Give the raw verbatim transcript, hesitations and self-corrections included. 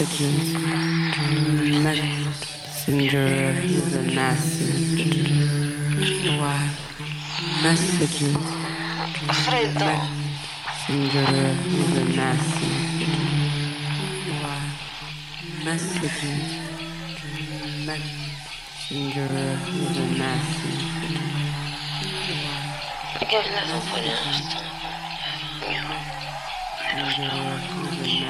messages. Messenger is a message. Why? Messages. Freddo. Messenger is a message. Why? Messages. Messenger is a message. Ik heb net een voor de rust. Messenger is a message.